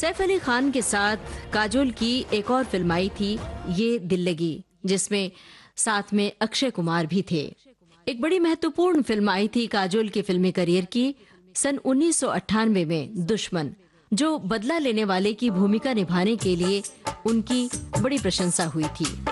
सैफ अली खान के साथ काजोल की एक और फिल्म आई थी, ये दिल लगी, जिसमें साथ में अक्षय कुमार भी थे। एक बड़ी महत्वपूर्ण फिल्म आई थी काजोल के फिल्मी करियर की, सन 1998 में दुश्मन, जो बदला लेने वाले की भूमिका निभाने के लिए उनकी बड़ी प्रशंसा हुई थी।